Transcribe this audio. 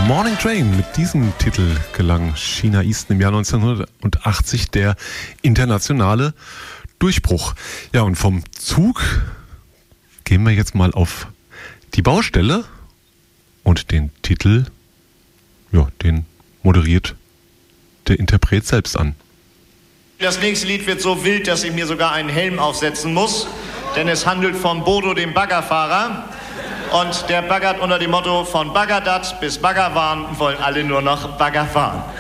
Morning Train, mit diesem Titel gelang Sheena Easton im Jahr 1980 der internationale Durchbruch. Ja, und vom Zug gehen wir jetzt mal auf die Baustelle und den Titel, ja, den moderiert der Interpret selbst an. Das nächste Lied wird so wild, dass ich mir sogar einen Helm aufsetzen muss, denn es handelt von Bodo, dem Baggerfahrer. Und der baggert unter dem Motto: von Baggerdat bis Baggerwan wollen alle nur noch Bagger fahren.